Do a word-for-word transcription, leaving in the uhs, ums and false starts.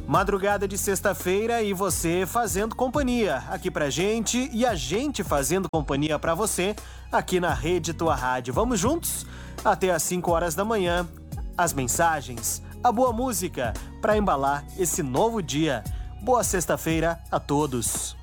Madrugada de sexta-feira e você fazendo companhia aqui pra gente e a gente fazendo companhia pra você aqui na Rede Tua Rádio. Vamos juntos? Até às cinco horas da manhã. As mensagens, a boa música pra embalar esse novo dia. Boa sexta-feira a todos.